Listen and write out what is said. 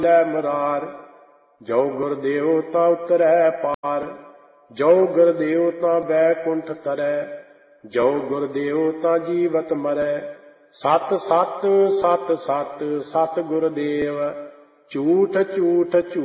ਲੈ ਮੁਰਾਰ। ਜੋ ਗੁਰਦੇਵ ਤਾਂ ਉਤਰੈ ਪਾਰ, ਜੋ ਗੁਰਦੇਵ ਤਾਂ ਬੈਕੁੰਠ ਤਰੈ, ਜੋ ਗੁਰਦੇਵ ਤਾਂ ਜੀਵਤ ਮਰੈ। ਸਤਿ ਸਤਿ ਸਤਿ ਸਤਿ ਸਤਿ ਗੁਰਦੇਵ, ਝੂਠ ਝੂਠ ਝੂਠ